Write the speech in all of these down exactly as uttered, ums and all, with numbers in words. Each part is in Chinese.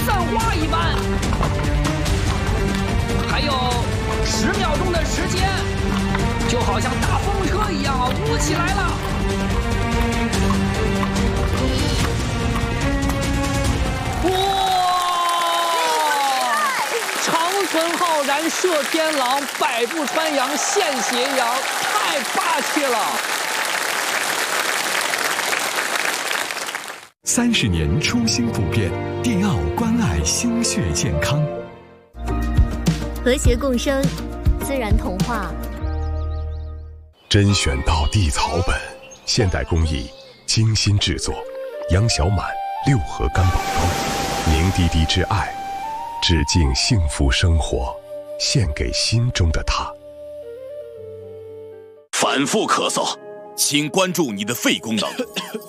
散花一般。还有十秒钟的时间，就好像大风车一样啊，舞起来了。存浩然射天狼，百步穿杨现斜阳，太霸气了！ 三十年初心不变，迪奥关爱心血健康， 和谐共生，自然童话。 甄选到地草本，现代工艺，精心制作，杨小满六合干宝膏，凝滴滴之爱。致敬幸福生活，献给心中的他。 反复咳嗽，请关注你的肺功能。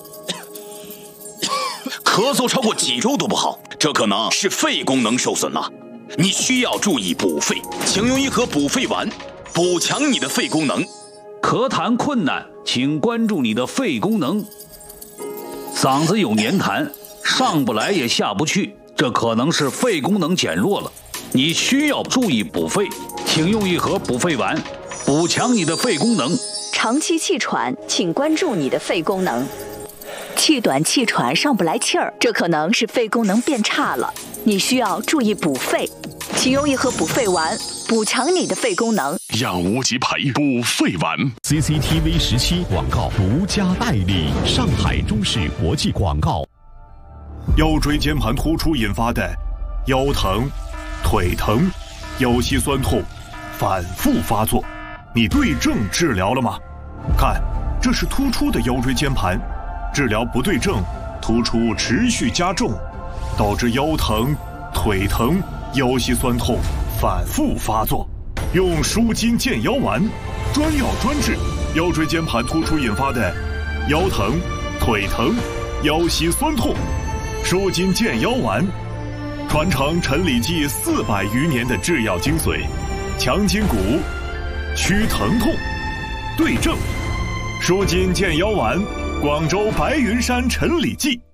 咳嗽超过几周都不好，这可能是肺功能受损了。你需要注意补肺，请用一盒补肺丸，补强你的肺功能。 咳痰困难，请关注你的肺功能。嗓子有黏痰，上不来也下不去，这可能是肺功能减弱了，你需要注意补肺，请用一盒补肺丸，补强你的肺功能。 长期气喘，请关注你的肺功能。气短气喘上不来气儿，这可能是肺功能变差了，你需要注意补肺，请用一盒补肺丸，补强你的肺功能。 养无极培补肺丸 ，C C T V 十七广告独家代理，上海中视国际广告。 腰椎间盘突出引发的腰疼、腿疼、腰膝酸痛反复发作，你对症治疗了吗？看，这是突出的腰椎间盘，治疗不对症，突出持续加重，导致腰疼、腿疼、腰膝酸痛反复发作。用舒筋健腰丸，专药专治腰椎间盘突出引发的腰疼、腿疼、腰膝酸痛。舒筋健腰丸，传承陈李济四百余年的制药精髓，强筋骨，祛疼痛，对症。舒筋健腰丸，广州白云山陈李济。